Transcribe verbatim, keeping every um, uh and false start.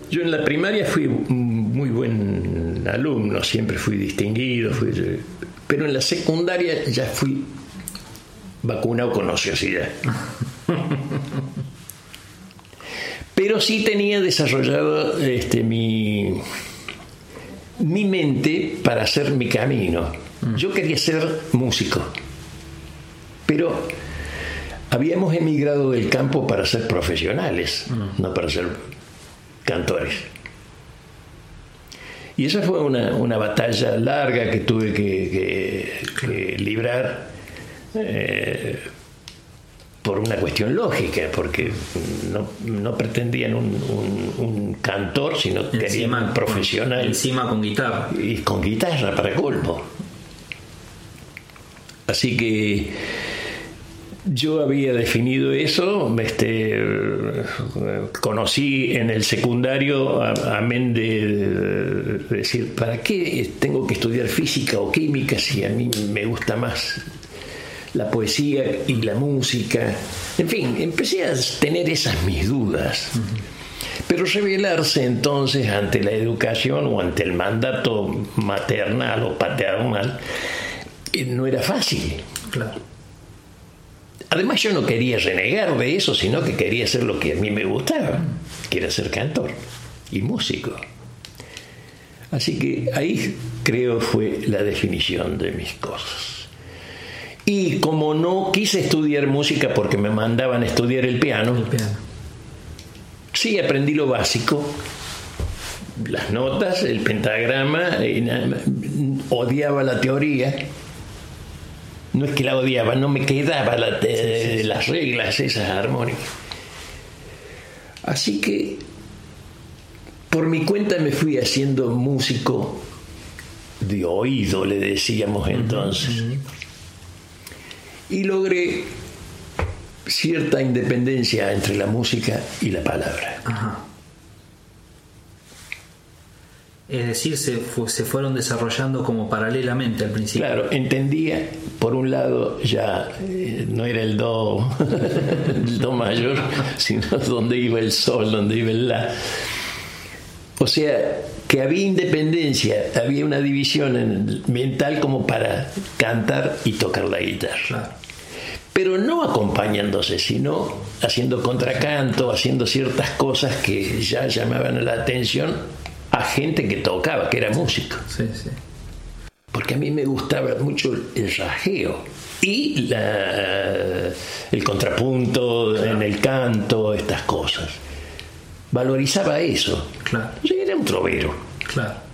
Yo en la primaria fui un muy buen alumno, siempre fui distinguido, fui, pero en la secundaria ya fui vacunado con ociosidad. Pero sí tenía desarrollado este, mi, mi mente para hacer mi camino. Yo quería ser músico, pero habíamos emigrado del campo para ser profesionales, mm. no para ser cantores. Y esa fue una, una batalla larga que tuve que, que, que librar eh, por una cuestión lógica, porque no, no pretendían un, un, un cantor, sino encima, querían un profesional. Encima con guitarra. Y con guitarra, para colmo. Así que yo había definido eso, este, conocí en el secundario, amén de, de, de decir, ¿para qué tengo que estudiar física o química si a mí me gusta más la poesía y la música? En fin, empecé a tener esas mis dudas. Uh-huh. Pero rebelarse entonces ante la educación o ante el mandato maternal o paternal no era fácil. Claro. Además yo no quería renegar de eso, sino que quería hacer lo que a mí me gustaba, que era ser cantor y músico. Así que ahí creo fue la definición de mis cosas. Y como no quise estudiar música porque me mandaban a estudiar el piano, el piano. Sí aprendí lo básico, las notas, el pentagrama, odiaba la teoría. No es que la odiaba, no me quedaba la, eh, sí, sí. las reglas esas armónicas. Así que por mi cuenta me fui haciendo músico de oído, le decíamos entonces. Uh-huh. Y logré cierta independencia entre la música y la palabra. Ajá. Es decir, se, fu- se fueron desarrollando como paralelamente al principio. Claro, entendía, por un lado ya eh, no era el do, el do mayor, sino donde iba el sol, donde iba el la. O sea, que había independencia, había una división en, mental como para cantar y tocar la guitarra. Claro. Pero no acompañándose, sino haciendo contracanto, haciendo ciertas cosas que ya llamaban la atención a gente que tocaba, que era músico. Sí, sí. Porque a mí me gustaba mucho el rasgueo y la, el contrapunto, claro, en el canto, estas cosas. Valorizaba eso. Claro. Yo era un trovero. Claro.